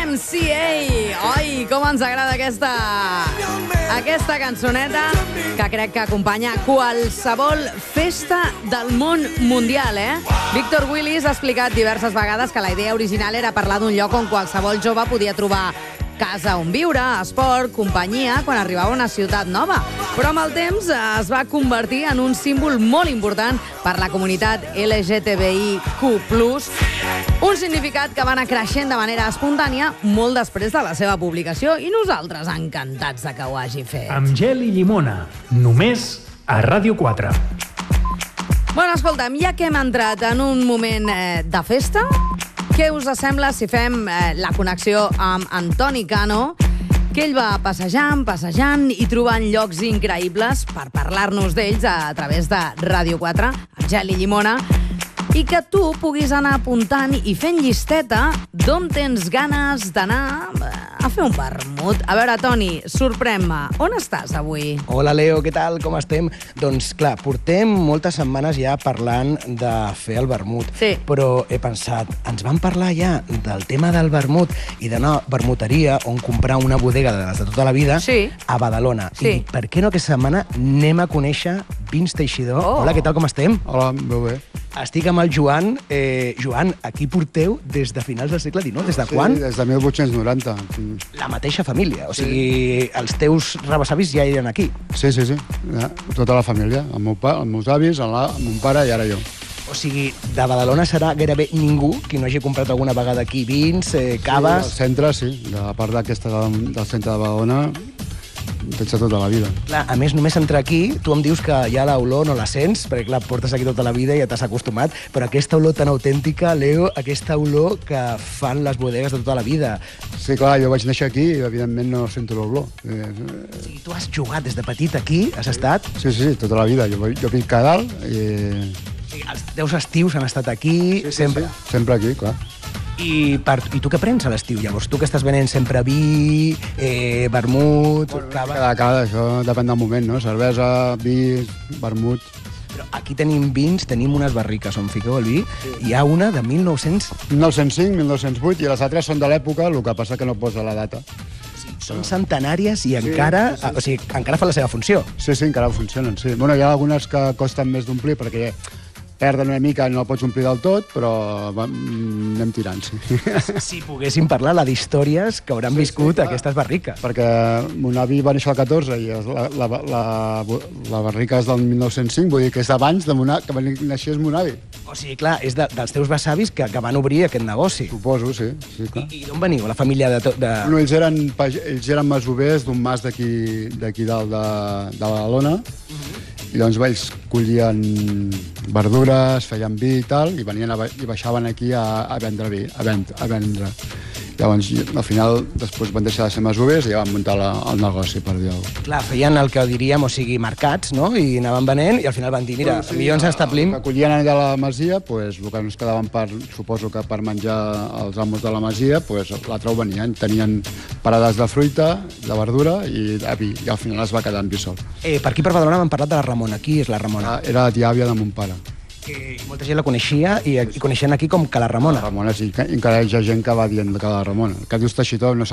YMCA. Oi, com ens agrada aquesta cançoneta que crec que acompanya qualsevol festa del món mundial, Víctor Willis ha explicat diverses vegades que la idea original era parlar d'un lloc on qualsevol jove podia trobar casa on viure, esport, companyia, quan arribava a una ciutat nova. Però amb el temps es va convertir en un símbol molt important per la comunitat LGTBIQ+, un significat que va anar creixent de manera espontània molt després de la seva publicació i nosaltres encantats de que ho hagi fet. Amb gel i llimona, només a Ràdio 4. Bueno, escolta'm, ja que hem entrat en un moment de festa, què us sembla si fem la connexió amb Antoni Cano, que ell va passejant i trobant llocs increïbles per parlar-nos d'ells a través de Ràdio 4, amb gel i llimona, i que tu puguis anar apuntant i fent llisteta d'on tens ganes d'anar a fer un vermut. A veure, Toni, sorprèn-me. On estàs avui? Hola, Leo, què tal? Com estem? Doncs, clar, portem moltes setmanes ja parlant de fer el vermut. Sí. Però he pensat, ens van parlar ja del tema del vermut i d'anar a vermuteria on comprar una bodega de les de tota la vida a Badalona. Sí. I per què no aquesta setmana anem a conèixer Vins Teixidor? Oh. Hola, què tal? Com estem? Hola, molt bé. Estic amb el Joan. Joan, aquí porteu des de finals del segle XIX. Des de quan? Sí, des de 1890. La mateixa família. O sigui, els teus rebesavis ja eren aquí. Sí. Ja, tota la família. Els meus avis, el mon pare i ara jo. O sigui, de Badalona serà gairebé ningú qui no hagi comprat alguna vegada aquí vins, caves... Sí, al centre, sí. A part d'aquesta del centre de Badalona, tens tota la vida. Clar, a més, només entrar aquí, tu em dius que ja l'olor no la sents, perquè clar, portes aquí tota la vida i ja t'has acostumat, però aquesta olor tan autèntica, Leo, aquesta olor que fan les bodegues de tota la vida. Sí, clar, jo vaig néixer aquí i evidentment no sento l'olor. O sigui, tu has jugat des de petit aquí? Has estat? Sí, tota la vida. Jo vinc a dalt i... O sigui, els teus estius han estat aquí, sempre? Sí, sempre aquí, clar. I tu què prens a l'estiu, llavors? Tu que estàs venent sempre vi, vermut, cava... Cada, això depèn del moment, no? Cervesa, vi, vermut... Però aquí tenim vins, tenim unes barriques on fiqueu el vi. Hi ha una de 1900... 1905, 1908, i les altres són de l'època, el que passa que no posa la data. Són centenàries i encara... O sigui, encara fa la seva funció. Sí, encara funcionen, sí. Bueno, hi ha algunes que costen més d'omplir perquè perden una mica, no la pots omplir del tot, però anem tirant, sí. Si poguéssim parlar d'històries que hauran viscut aquestes barriques. Perquè mon avi va néixer al 14 i la barrica és del 1905, vull dir que és abans que naixés mon avi. O sigui, clar, és dels teus besavis que van obrir aquest negoci. Suposo, sí. I d'on veniu, la família de... No, ells eren masovers d'un mas d'aquí dalt de Badalona, i doncs ells collien verdures, feien vi i tal, i venien i baixaven aquí a vendre vi, a vendre. Llavors, al final, després van deixar de ser masovers i ja van muntar el negoci, per dir-ho. Clar, feien el que diríem, o sigui, mercats, no? I anaven venent i al final van dir, mira, millor ens establim... El que collien allà a la masia, el que ens quedaven suposo que per menjar els amos de la masia, l'altre ho venien. Tenien parades de fruita, de verdura i de vi, i al final es va quedar en vi sol. Per aquí per Badalona m'han parlat de la Ramona. Qui és la Ramona? Era la tia àvia de mon pare. Molta gent la coneixia i coneixien aquí com que la Ramona. La Ramona, sí, encara hi ha gent que va dient que la Ramona. El que dius Teixidor no